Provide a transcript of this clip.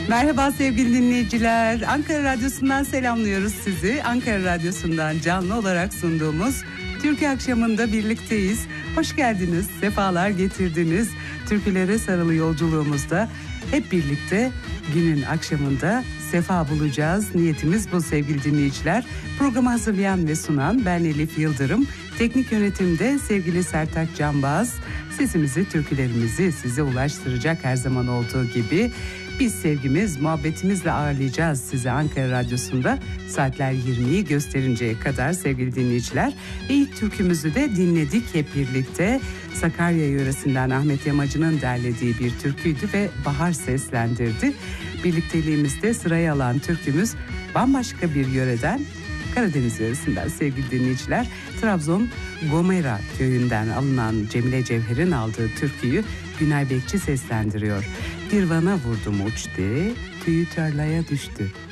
Merhaba sevgili dinleyiciler. Ankara Radyosu'ndan selamlıyoruz sizi. Ankara Radyosu'ndan canlı olarak sunduğumuz Türkü Akşamı'nda birlikteyiz. Hoş geldiniz, sefalar getirdiniz. Türkülere sarılı yolculuğumuzda hep birlikte günün akşamında sefa bulacağız. Niyetimiz bu sevgili dinleyiciler. Programı hazırlayan ve sunan ben Elif Yıldırım. Teknik yönetimde sevgili Sertaç Canbaz. Sesimizi, türkülerimizi size ulaştıracak her zaman olduğu gibi. Biz sevgimiz, muhabbetimizle ağırlayacağız sizi Ankara Radyosu'nda. Saatler 20'yi gösterinceye kadar sevgili dinleyiciler. Ve ilk türkümüzü de dinledik hep birlikte. Sakarya yöresinden Ahmet Yamacı'nın derlediği bir türküydü ve Bahar seslendirdi. Birlikteliğimizde sıraya alan türkümüz bambaşka bir yöreden, Karadeniz yöresinden sevgili dinleyiciler. Trabzon Gomera köyünden alınan Cemile Cevher'in aldığı türküyü Günay Bekçi seslendiriyor. Dirvana vurdum uçtu, tüyü tarlaya düştü.